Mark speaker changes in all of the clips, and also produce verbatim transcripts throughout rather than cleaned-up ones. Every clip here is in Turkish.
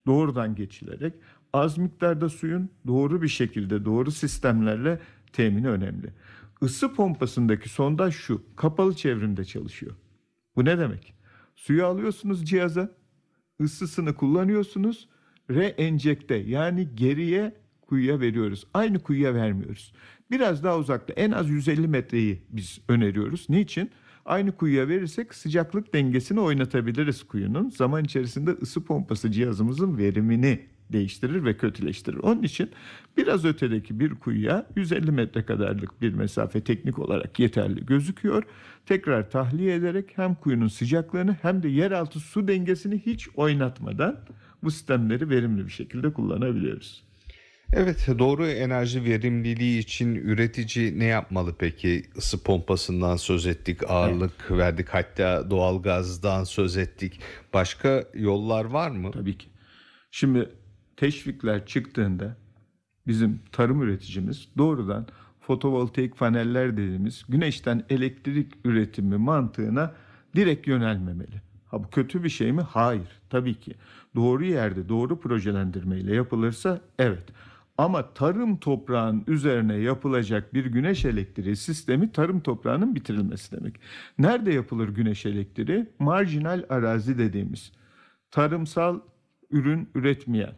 Speaker 1: doğrudan geçilerek az miktarda suyun doğru bir şekilde doğru sistemlerle temini önemli. Isı pompasındaki sondaj şu, kapalı çevrimde çalışıyor. Bu ne demek? Suyu alıyorsunuz cihaza, ısısını kullanıyorsunuz, re-enjekte yani geriye kuyuya veriyoruz. Aynı kuyuya vermiyoruz. Biraz daha uzakta en az yüz elli metreyi biz öneriyoruz. Niçin? Aynı kuyuya verirsek sıcaklık dengesini oynatabiliriz kuyunun. Zaman içerisinde ısı pompası cihazımızın verimini değiştirir ve kötüleştirir. Onun için biraz ötedeki bir kuyuya yüz elli metre kadarlık bir mesafe teknik olarak yeterli gözüküyor. Tekrar tahliye ederek hem kuyunun sıcaklığını hem de yeraltı su dengesini hiç oynatmadan bu sistemleri verimli bir şekilde kullanabiliyoruz.
Speaker 2: Evet, doğru enerji verimliliği için üretici ne yapmalı peki? Isı pompasından söz ettik,
Speaker 1: Evet,
Speaker 2: ağırlık verdik, hatta doğalgazdan söz ettik. Başka yollar var mı?
Speaker 1: tabii ki. Şimdi teşvikler çıktığında bizim tarım üreticimiz doğrudan fotovoltaik paneller dediğimiz güneşten elektrik üretimi mantığına direkt yönelmemeli. Ha bu kötü bir şey mi? Hayır. Tabii ki. Doğru yerde doğru projelendirmeyle yapılırsa evet. Ama tarım toprağın üzerine yapılacak bir güneş elektriği sistemi tarım toprağının bitirilmesi demek. Nerede yapılır güneş elektriği? Marjinal arazi dediğimiz tarımsal ürün üretmeyen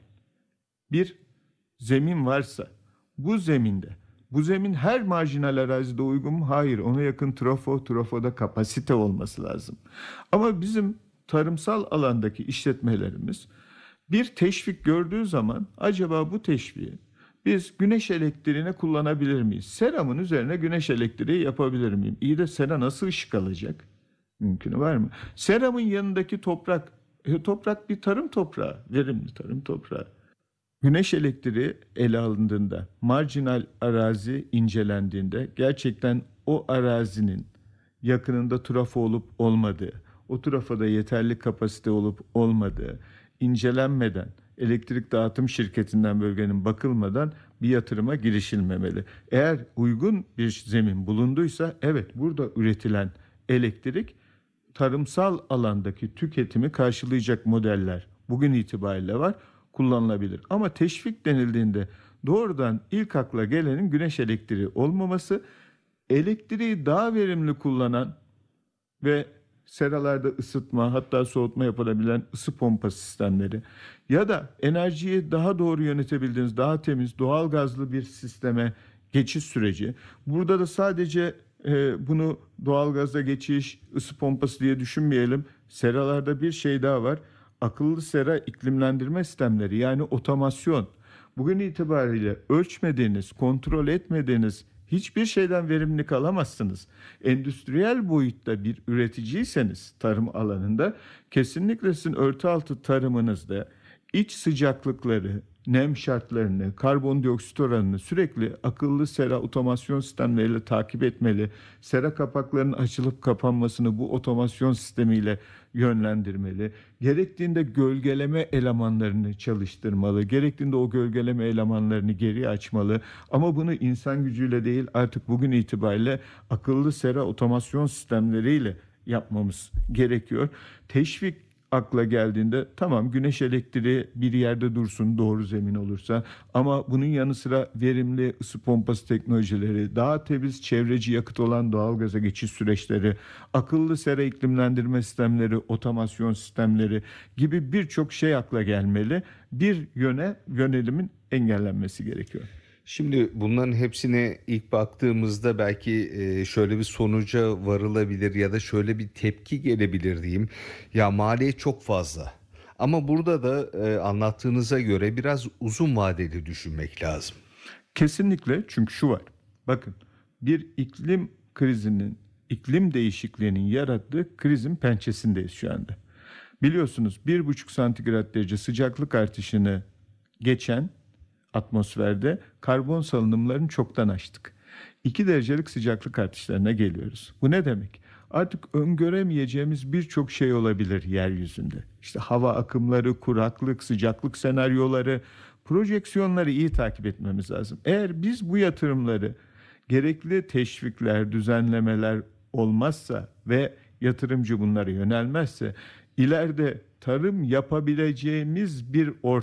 Speaker 1: bir zemin varsa bu zeminde bu zemin her marjinal arazide uygun mu? Hayır. Ona yakın trafo, trafoda kapasite olması lazım. Ama bizim tarımsal alandaki işletmelerimiz bir teşvik gördüğü zaman acaba bu teşviği biz güneş elektriğine kullanabilir miyiz? Seramın üzerine güneş elektriği yapabilir miyim? İyi de sera nasıl ışık alacak? Mümkünü var mı? Seramın yanındaki toprak, e, toprak bir tarım toprağı, verimli tarım toprağı. Güneş elektriği ele alındığında, marjinal arazi incelendiğinde gerçekten o arazinin yakınında trafo olup olmadığı, o trafoda yeterli kapasite olup olmadığı incelenmeden, elektrik dağıtım şirketinden bölgenin bakılmadan bir yatırıma girişilmemeli. Eğer uygun bir zemin bulunduysa evet burada üretilen elektrik tarımsal alandaki tüketimi karşılayacak modeller bugün itibariyle var, kullanılabilir. Ama teşvik denildiğinde doğrudan ilk akla gelenin güneş elektriği olmaması, elektriği daha verimli kullanan ve seralarda ısıtma hatta soğutma yapılabilen ısı pompa sistemleri ya da enerjiyi daha doğru yönetebildiğiniz daha temiz doğal gazlı bir sisteme geçiş süreci. Burada da sadece e, bunu doğalgaza geçiş ısı pompası diye düşünmeyelim. Seralarda bir şey daha var. Akıllı sera iklimlendirme sistemleri yani otomasyon. Bugün itibariyle ölçmediğiniz, kontrol etmediğiniz hiçbir şeyden verimlilik alamazsınız. Endüstriyel boyutta bir üreticiyseniz tarım alanında kesinlikle sizin örtü altı tarımınızda iç sıcaklıkları, nem şartlarını, karbondioksit oranını sürekli akıllı sera otomasyon sistemleriyle takip etmeli. Sera kapaklarının açılıp kapanmasını bu otomasyon sistemiyle yönlendirmeli. Gerektiğinde gölgeleme elemanlarını çalıştırmalı. Gerektiğinde o gölgeleme elemanlarını geri açmalı. Ama bunu insan gücüyle değil artık bugün itibariyle akıllı sera otomasyon sistemleriyle yapmamız gerekiyor. Teşvik akla geldiğinde tamam güneş elektriği bir yerde dursun doğru zemin olursa ama bunun yanı sıra verimli ısı pompası teknolojileri, daha temiz çevreci yakıt olan doğalgaza geçiş süreçleri, akıllı sera iklimlendirme sistemleri, otomasyon sistemleri gibi birçok şey akla gelmeli. Bir yöne yönelimin engellenmesi gerekiyor.
Speaker 2: Şimdi bunların hepsine ilk baktığımızda belki e, şöyle bir sonuca varılabilir ya da şöyle bir tepki gelebilir diyeyim. Ya maliyet çok fazla. Ama burada da e, anlattığınıza göre biraz uzun vadeli düşünmek lazım.
Speaker 1: Kesinlikle çünkü şu var. Bakın bir iklim krizinin, iklim değişikliğinin yarattığı krizin pençesindeyiz şu anda. Biliyorsunuz bir buçuk santigrat derece sıcaklık artışını geçen atmosferde karbon salınımlarını çoktan aştık. iki derecelik sıcaklık artışlarına geliyoruz. Bu ne demek? Artık öngöremeyeceğimiz birçok şey olabilir yeryüzünde. İşte hava akımları, kuraklık, sıcaklık senaryoları, projeksiyonları iyi takip etmemiz lazım. Eğer biz bu yatırımları gerekli teşvikler, düzenlemeler olmazsa ve yatırımcı bunlara yönelmezse ileride tarım yapabileceğimiz bir ortam